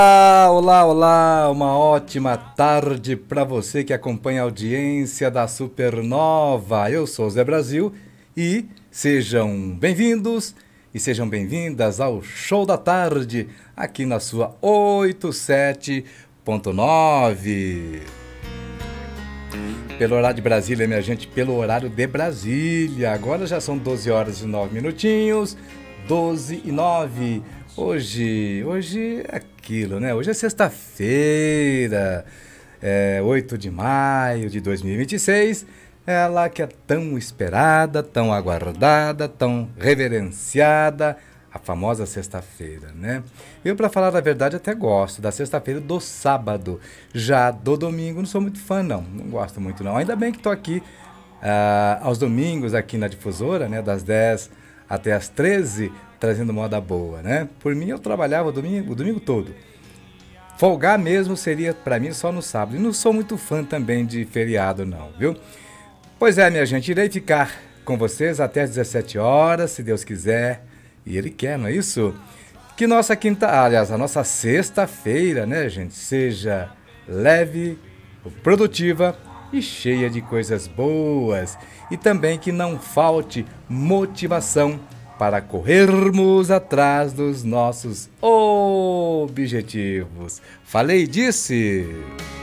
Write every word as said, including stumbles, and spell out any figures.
Olá, olá, olá, uma ótima tarde para você que acompanha a audiência da Supernova. Eu sou o Zé Brasil e sejam bem-vindos e sejam bem-vindas ao Show da Tarde, aqui na sua oitenta e sete ponto nove. Pelo horário de Brasília, minha gente, pelo horário de Brasília. Agora já são doze horas e nove minutinhos, doze e nove. Hoje, hoje é aquilo, né? Hoje é sexta-feira, é oito de maio de dois mil e vinte e seis. Ela que é tão esperada, tão aguardada, tão reverenciada, a famosa sexta-feira, né? Eu, para falar a verdade, até gosto da sexta-feira do sábado. Já do domingo, não sou muito fã, não. Não gosto muito, não. Ainda bem que estou aqui ah, aos domingos, aqui na Difusora, né? Das dez até as treze, trazendo moda boa, né? Por mim, eu trabalhava o domingo, o domingo todo. Folgar mesmo seria, para mim, só no sábado. E não sou muito fã também de feriado, não, viu? Pois é, minha gente, irei ficar com vocês até às dezessete horas, se Deus quiser. E Ele quer, não é isso? Que nossa quinta, aliás, a nossa sexta-feira, né, gente, seja leve, produtiva e cheia de coisas boas. E também que não falte motivação para corrermos atrás dos nossos objetivos. Falei, disse!